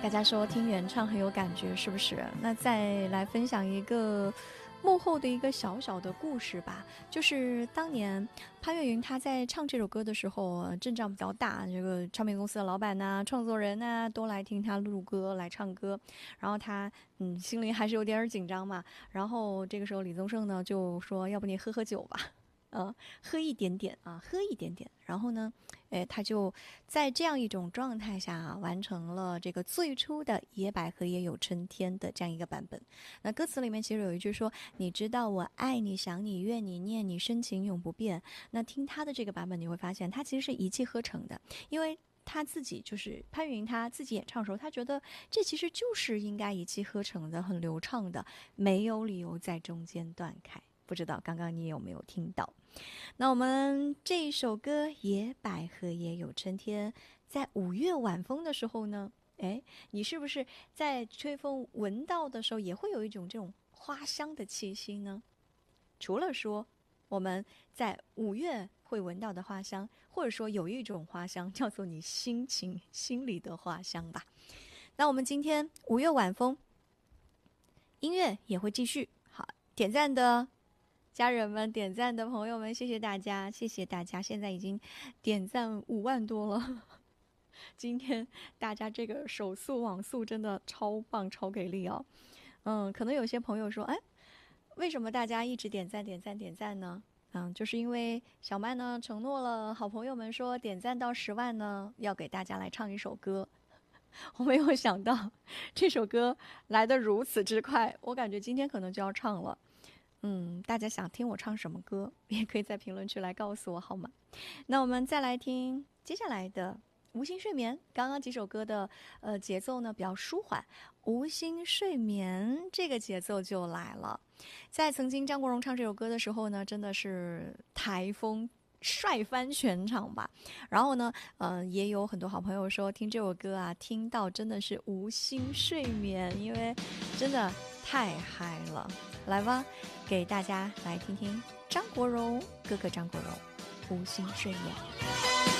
大家说听原唱很有感觉，是不是？那再来分享一个幕后的一个小小的故事吧，就是当年潘越云他在唱这首歌的时候，阵仗比较大，这个唱片公司的老板呐、创作人呐、都来听他录歌、来唱歌，然后他心里还是有点紧张嘛。然后这个时候李宗盛呢就说：“要不你喝喝酒吧。”喝一点点啊，喝一点点。然后呢，他就在这样一种状态下完成了这个最初的“野百合也有春天”的这样一个版本。那歌词里面其实有一句说：“你知道我爱你、想你、愿你、念你，深情永不变。”那听他的这个版本，你会发现他其实是一气呵成的，因为他自己就是潘越云，他自己演唱的时候，他觉得这其实就是应该一气呵成的、很流畅的，没有理由在中间断开。不知道刚刚你有没有听到？那我们这一首歌《野百合也有春天》，在5月晚风的时候呢，你是不是在吹风闻到的时候，也会有一种这种花香的气息呢？除了说我们在5月会闻到的花香，或者说有一种花香叫做你心里的花香吧。那我们今天5月晚风音乐也会继续。好，点赞的家人们，点赞的朋友们，谢谢大家，谢谢大家，现在已经点赞5万多了。今天大家这个手速网速真的超棒超给力哦。可能有些朋友说，为什么大家一直点赞呢？就是因为小麦呢承诺了好朋友们说，点赞到10万呢，要给大家来唱一首歌。我没有想到这首歌来得如此之快，我感觉今天可能就要唱了。大家想听我唱什么歌，也可以在评论区来告诉我好吗？那我们再来听接下来的无心睡眠。刚刚几首歌的节奏呢比较舒缓，无心睡眠这个节奏就来了。在曾经张国荣唱这首歌的时候呢，真的是台风帅翻全场吧。然后呢，也有很多好朋友说听这首歌啊，听到真的是无心睡眠，因为真的太嗨了。来吧，给大家来听听张国荣哥哥张国荣无心睡眠。